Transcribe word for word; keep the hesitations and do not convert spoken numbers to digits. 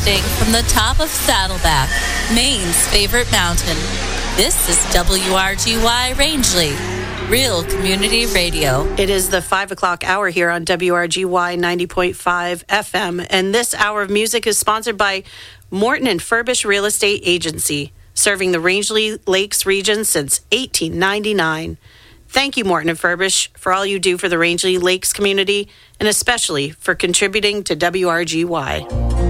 Broadcasting from the top of Saddleback, Maine's favorite mountain. This is W R G Y Rangeley, Real Community Radio. It is the five o'clock hour here on W R G Y ninety point five F M, and this hour of music is sponsored by Morton and Furbish Real Estate Agency, serving the Rangeley Lakes region since eighteen ninety-nine. Thank you, Morton and Furbish, for all you do for the Rangeley Lakes community, and especially for contributing to W R G Y.